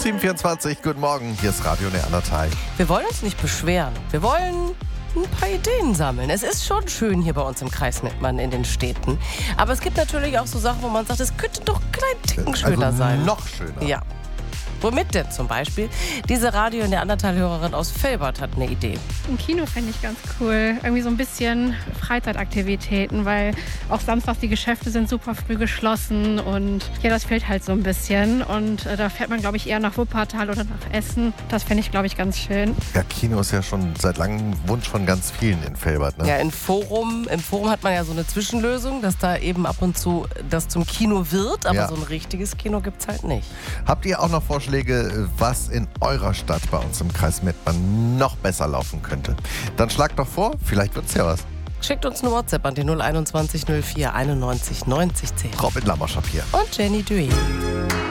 7:24, guten Morgen, hier ist Radio Neandertal. Wir wollen uns nicht beschweren. Wir wollen ein paar Ideen sammeln. Es ist schon schön hier bei uns im Kreis Mettmann in den Städten. Aber es gibt natürlich auch so Sachen, wo man sagt, es könnte doch einen kleinen Ticken schöner sein. Noch schöner. Ja. Womit denn zum Beispiel? Diese Radio Neandertal-Hörerin aus Velbert hat eine Idee. Ein Kino fände ich ganz cool. Irgendwie so ein bisschen Freizeitaktivitäten, weil auch samstags die Geschäfte sind super früh geschlossen und ja, das fehlt halt so ein bisschen. Und da fährt man, glaube ich, eher nach Wuppertal oder nach Essen. Das fände ich, glaube ich, ganz schön. Ja, Kino ist ja schon seit langem Wunsch von ganz vielen in Velbert, ne? Ja, im Forum hat man ja so eine Zwischenlösung, dass da eben ab und zu das zum Kino wird, aber so ein richtiges Kino gibt es halt nicht. Habt ihr auch noch Vorschläge, was in eurer Stadt bei uns im Kreis Mettmann noch besser laufen könnte? Dann schlagt doch vor, vielleicht wird's ja was. Schickt uns eine WhatsApp an die 021 04 91 90 10. Robin Lammerschap hier. Und Jenny Duet.